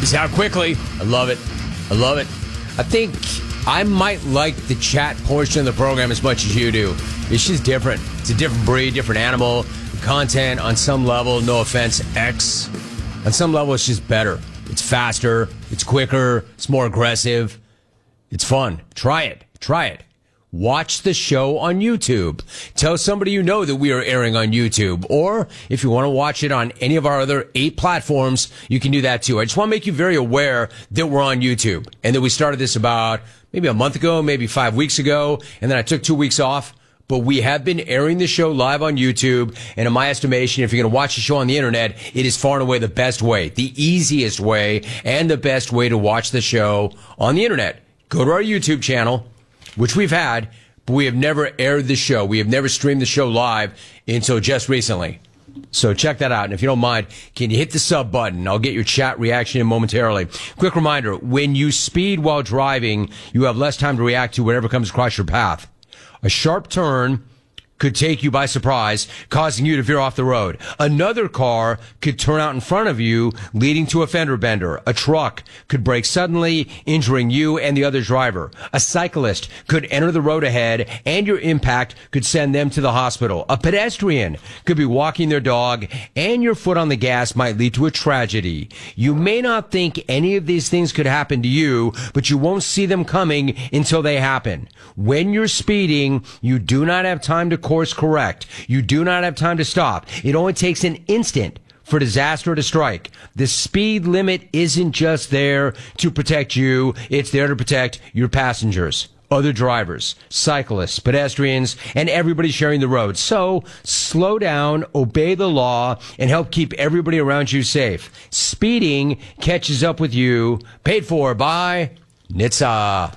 Peace out quickly. I love it. I love it. I think I might like the chat portion of the program as much as you do. It's just different. It's a different breed, different animal. The content on some level, no offense, X. On some level, it's just better. It's faster. It's quicker. It's more aggressive. It's fun. Try it. Try it. Watch the show on YouTube. Tell somebody you know that we are airing on YouTube. Or if you want to watch it on any of our other 8 platforms, you can do that too. I just want to make you very aware that we're on YouTube and that we started this about maybe a month ago, maybe 5 weeks ago, and then I took 2 weeks off. But we have been airing the show live on YouTube, and in my estimation, if you're going to watch the show on the internet, it is far and away the best way, the easiest way, and the best way to watch the show on the internet. Go to our YouTube channel, which we've had, but we have never aired the show. We have never streamed the show live until just recently. So check that out. And if you don't mind, can you hit the sub button? I'll get your chat reaction in momentarily. Quick reminder, when you speed while driving, you have less time to react to whatever comes across your path. A sharp turn could take you by surprise, causing you to veer off the road. Another car could turn out in front of you, leading to a fender bender. A truck could brake suddenly, injuring you and the other driver. A cyclist could enter the road ahead, and your impact could send them to the hospital. A pedestrian could be walking their dog, and your foot on the gas might lead to a tragedy. You may not think any of these things could happen to you, but you won't see them coming until they happen. When you're speeding, you do not have time to course correct. You do not have time to stop. It only takes an instant for disaster to strike. The speed limit isn't just there to protect you. It's there to protect your passengers, other drivers, cyclists, pedestrians, and everybody sharing the road. So slow down, obey the law, and help keep everybody around you safe. Speeding catches up with you. Paid for by NHTSA.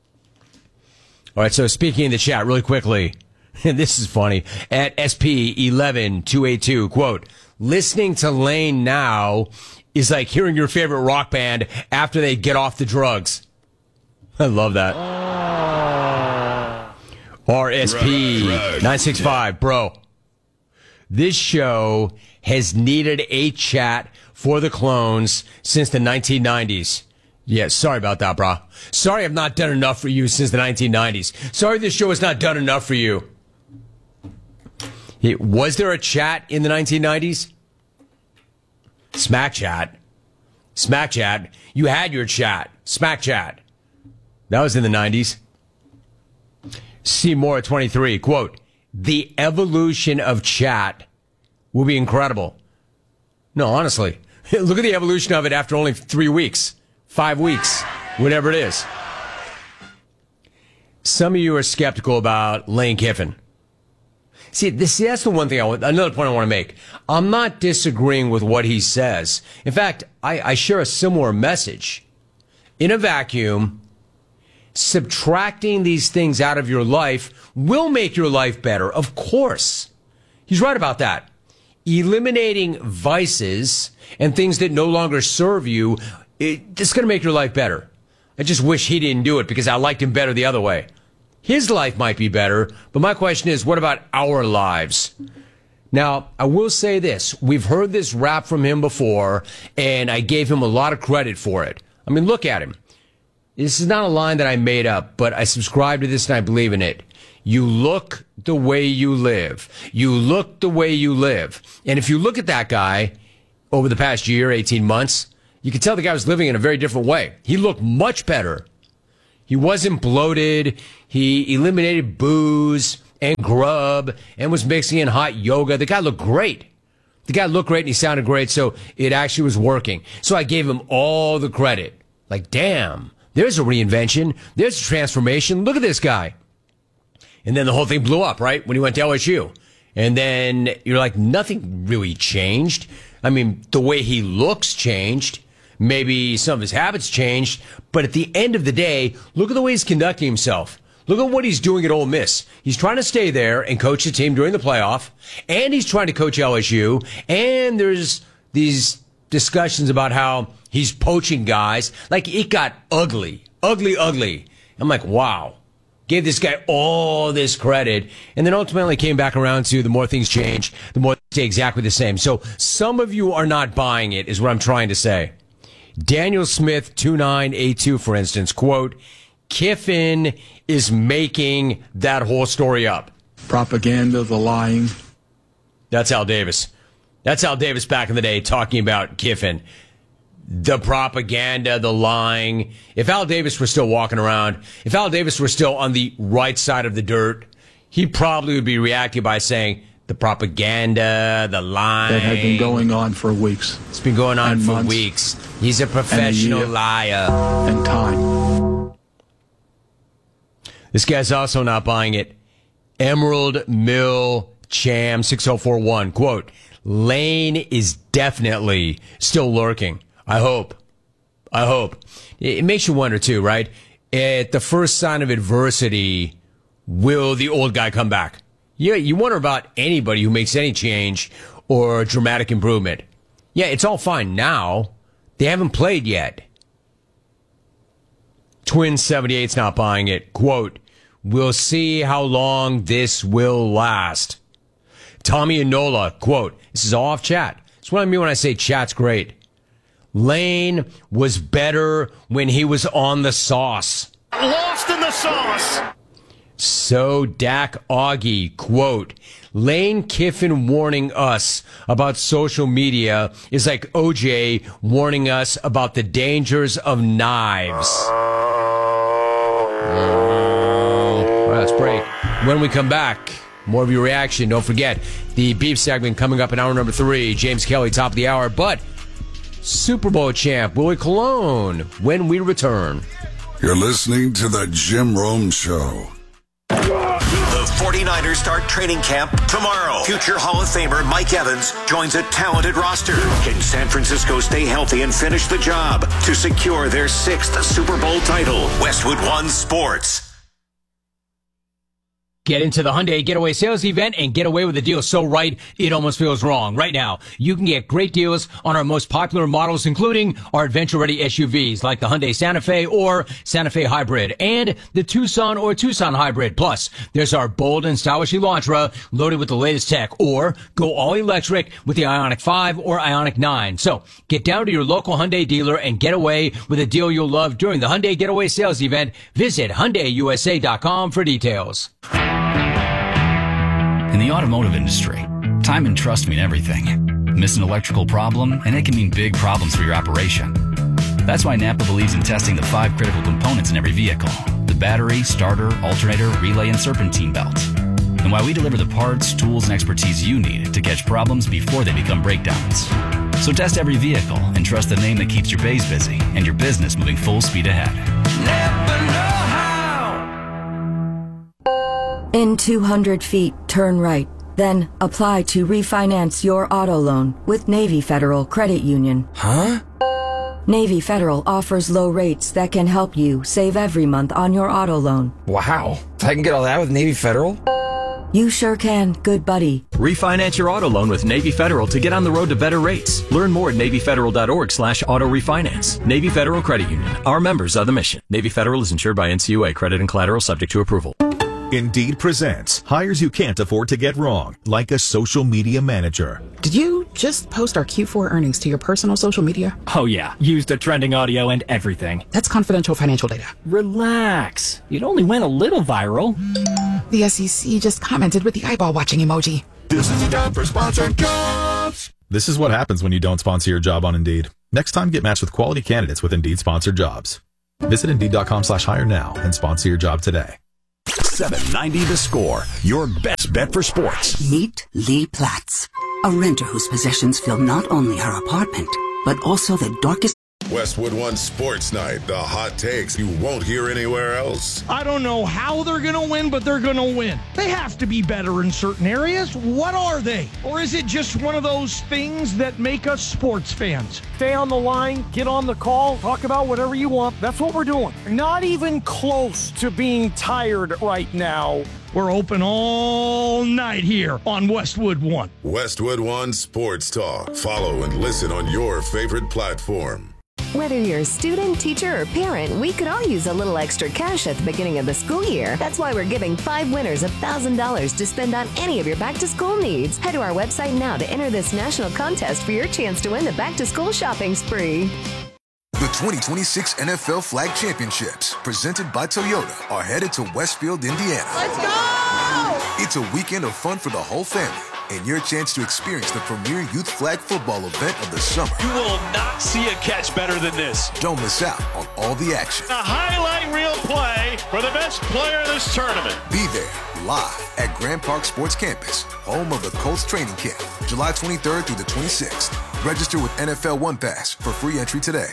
All right, so speaking in the chat really quickly, and this is funny, at SP11282, quote, listening to Lane now is like hearing your favorite rock band after they get off the drugs. I love that. RSP965, bro. This show has needed a chat for the clones since the 1990s. Yeah, sorry about that, bro. Sorry I've not done enough for you since the 1990s. Sorry this show has not done enough for you. Was there a chat in the 1990s? Smack chat. Smack chat. You had your chat. Smack chat. That was in the 90s. Seymour at 23, quote, the evolution of chat will be incredible. No, honestly. Look at the evolution of it after only 3 weeks, 5 weeks, whatever it is. Some of you are skeptical about Lane Kiffin. See, that's the one thing another point I want to make. I'm not disagreeing with what he says. In fact, I share a similar message. In a vacuum, subtracting these things out of your life will make your life better. Of course. He's right about that. Eliminating vices and things that no longer serve you, it's going to make your life better. I just wish he didn't do it because I liked him better the other way. His life might be better, but my question is, what about our lives? Now, I will say this. We've heard this rap from him before, and I gave him a lot of credit for it. I mean, look at him. This is not a line that I made up, but I subscribe to this and I believe in it. You look the way you live. You look the way you live. And if you look at that guy over the past year, 18 months, you can tell the guy was living in a very different way. He looked much better. He wasn't bloated. He eliminated booze and grub and was mixing in hot yoga. The guy looked great. The guy looked great and he sounded great, so it actually was working. So I gave him all the credit. Like, damn, there's a reinvention. There's a transformation. Look at this guy. And then the whole thing blew up, right, when he went to LSU. And then you're like, nothing really changed. I mean, the way he looks changed. Maybe some of his habits changed. But at the end of the day, look at the way he's conducting himself. Look at what he's doing at Ole Miss. He's trying to stay there and coach the team during the playoff. And he's trying to coach LSU. And there's these discussions about how he's poaching guys. Like, it got ugly. Ugly. I'm like, wow. Gave this guy all this credit. And then ultimately came back around to the more things change, the more they stay exactly the same. So some of you are not buying it, is what I'm trying to say. Daniel Smith 2982, for instance, quote, Kiffin is making that whole story up. Propaganda, the lying. That's Al Davis. That's Al Davis back in the day talking about Kiffin. The propaganda, the lying. If Al Davis were still walking around, if Al Davis were still on the right side of the dirt, he probably would be reacting by saying the propaganda, the lying. That had been going on for weeks. It's been going on for months, weeks. He's a professional liar. And time. This guy's also not buying it. Emerald Mill Cham 6041, quote, Lane is definitely still lurking. I hope. It makes you wonder too, right? At the first sign of adversity, will the old guy come back? Yeah, you wonder about anybody who makes any change or dramatic improvement. Yeah, it's all fine now. They haven't played yet. Twin 78's not buying it. Quote, we'll see how long this will last. Tommy Enola, quote, this is all off chat. That's what I mean when I say chat's great. Lane was better when he was on the sauce. Lost in the sauce. So Dak Augie, quote, Lane Kiffin warning us about social media is like OJ warning us about the dangers of knives. Well, let's break. When we come back, more of your reaction. Don't forget, the beef segment coming up in hour number 3. James Kelly, top of the hour. But Super Bowl champ Willie Colon when we return. You're listening to the Jim Rome Show. The 49ers start training camp tomorrow. Future Hall of Famer Mike Evans joins a talented roster. Can San Francisco stay healthy and finish the job to secure their 6th Super Bowl title? Westwood One Sports. Get into the Hyundai Getaway Sales Event and get away with a deal so right, it almost feels wrong. Right now, you can get great deals on our most popular models, including our adventure-ready SUVs like the Hyundai Santa Fe or Santa Fe Hybrid and the Tucson or Tucson Hybrid. Plus, there's our bold and stylish Elantra loaded with the latest tech, or go all electric with the Ioniq 5 or Ioniq 9. So, get down to your local Hyundai dealer and get away with a deal you'll love during the Hyundai Getaway Sales Event. Visit HyundaiUSA.com for details. In the automotive industry, time and trust mean everything. Miss an electrical problem, and it can mean big problems for your operation. That's why Napa believes in testing the 5 critical components in every vehicle: the battery, starter, alternator, relay, and serpentine belt. And why we deliver the parts, tools, and expertise you need to catch problems before they become breakdowns. So test every vehicle and trust the name that keeps your bays busy and your business moving full speed ahead. Napa know-how. In 200 feet, turn right. Then apply to refinance your auto loan with Navy Federal Credit Union. Huh? Navy Federal offers low rates that can help you save every month on your auto loan. Wow. I can get all that with Navy Federal? You sure can, good buddy. Refinance your auto loan with Navy Federal to get on the road to better rates. Learn more at NavyFederal.org/auto refinance. Navy Federal Credit Union. Our members are the mission. Navy Federal is insured by NCUA. Credit and collateral subject to approval. Indeed presents hires you can't afford to get wrong, like a social media manager. Did you just post our Q4 earnings to your personal social media? Oh yeah, used the trending audio and everything. That's confidential financial data. Relax. It only went a little viral. The SEC just commented with the eyeball watching emoji. This is the time for sponsored jobs. This is what happens when you don't sponsor your job on Indeed. Next time, get matched with quality candidates with Indeed sponsored jobs. Visit Indeed.com/hire now and sponsor your job today. 790 The Score, your best bet for sports. Meet Lee Platz, a renter whose possessions fill not only her apartment, but also the darkest... Westwood One Sports Night, the hot takes you won't hear anywhere else. I don't know how they're going to win, but they're going to win. They have to be better in certain areas. What are they? Or is it just one of those things that make us sports fans? Stay on the line, get on the call, talk about whatever you want. That's what we're doing. Not even close to being tired right now. We're open all night here on Westwood One. Westwood One Sports Talk. Follow and listen on your favorite platform. Whether you're a student, teacher, or parent, we could all use a little extra cash at the beginning of the school year. That's why we're giving 5 winners $1,000 to spend on any of your back-to-school needs. Head to our website now to enter this national contest for your chance to win the back-to-school shopping spree. The 2026 NFL Flag Championships, presented by Toyota, are headed to Westfield, Indiana. Let's go! It's a weekend of fun for the whole family and your chance to experience the premier youth flag football event of the summer. You will not see a catch better than this. Don't miss out on all the action. A highlight reel play for the best player of this tournament. Be there live at Grand Park Sports Campus, home of the Colts training camp, July 23rd through the 26th. Register with NFL One Pass for free entry today.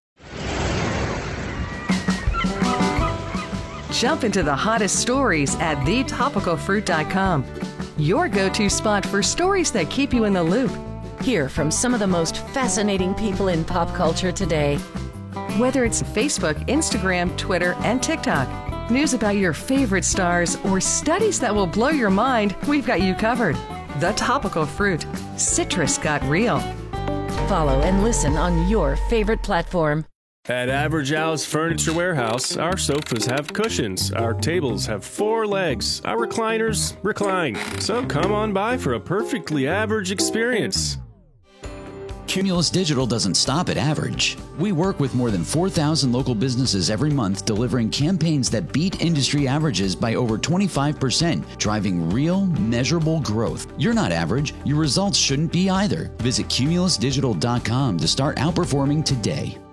Jump into the hottest stories at thetopicalfruit.com. Your go-to spot for stories that keep you in the loop. Hear from some of the most fascinating people in pop culture today. Whether it's Facebook, Instagram, Twitter, and TikTok, news about your favorite stars, or studies that will blow your mind, we've got you covered. The Topical Fruit. Citrus got real. Follow and listen on your favorite platform. At Average Al's Furniture Warehouse, our sofas have cushions, our tables have 4 legs, our recliners recline. So come on by for a perfectly average experience. Cumulus Digital doesn't stop at average. We work with more than 4,000 local businesses every month, delivering campaigns that beat industry averages by over 25%, driving real, measurable growth. You're not average. Your results shouldn't be either. Visit cumulusdigital.com to start outperforming today.